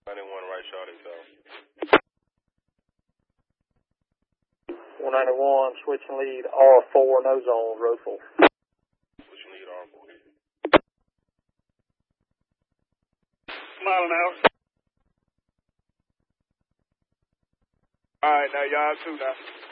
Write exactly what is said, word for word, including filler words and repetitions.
ninety-one, right, Charlie, so. one ninety-one, switching lead, R four, no zone, road four. Switching lead, R four. Mile an hour. All right, now y'all too now.